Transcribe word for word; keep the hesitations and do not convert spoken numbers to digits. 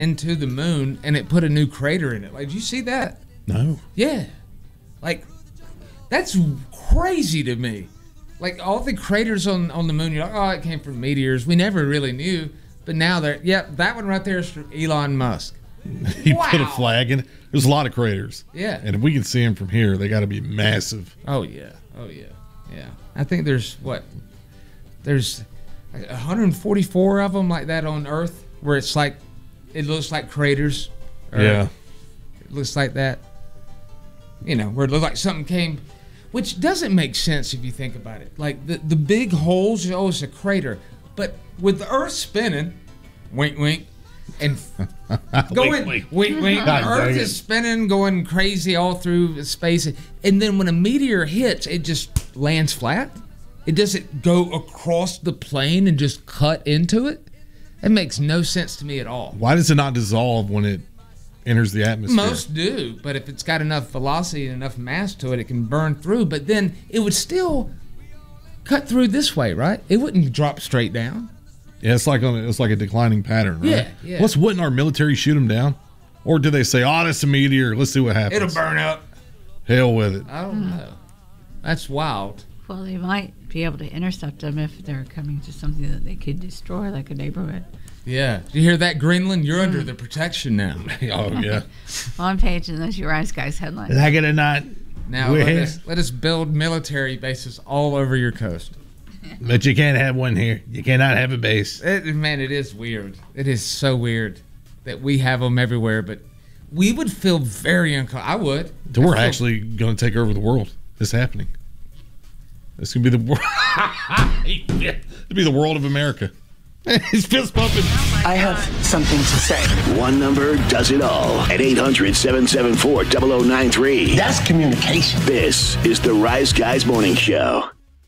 into the moon and it put a new crater in it. Like, did you see that? No. Yeah. Like, that's crazy to me. Like, all the craters on, on the moon, you're like, oh, it came from meteors. We never really knew. But now they're, yep, yeah, that one right there is from Elon Musk. He Wow. put a flag in. There's a lot of craters. Yeah. And if we can see them from here, they got to be massive. Oh, yeah. Oh, yeah. Yeah. I think there's, what? There's like one hundred forty-four of them like that on Earth where it's like, it looks like craters. Or Yeah. It looks like that. You know, where it looks like something came, which doesn't make sense if you think about it. Like, the, the big holes, oh, it's a crater. But with the Earth spinning, wink, wink, and going, wink, wink, wink, the Earth is spinning, going crazy all through space. And then when a meteor hits, it just lands flat. It doesn't go across the plane and just cut into it. It makes no sense to me at all. Why does it not dissolve when it enters the atmosphere? Most do, but if it's got enough velocity and enough mass to it, it can burn through. But then it would still cut through this way, right? It wouldn't drop straight down. Yeah, it's like on a, it's like a declining pattern, right? Yeah, yeah. Plus, wouldn't our military shoot them down? Or do they say, oh, that's a meteor, let's see what happens? It'll burn up. Hell with it. I don't know. That's wild. Well, they might be able to intercept them if they're coming to something that they could destroy, like a neighborhood. Yeah. Did you hear that, Greenland? You're mm. under the protection now. Oh, yeah. On page in those Your Eyes Guys headlines. Like it or not. Now, let us, let us build military bases all over your coast. But you can't have one here. You cannot have a base. It, man, it is weird. It is so weird that we have them everywhere, but we would feel very uncomfortable. I would. So we're feel, actually going to take over the world. It's happening. It's going to be the world. It'll be the world of America. He's fist pumping. Oh I have something to say. One number does it all at eight hundred, seven seven four, zero zero nine three. That's communication. This is the Rise Guys Morning Show.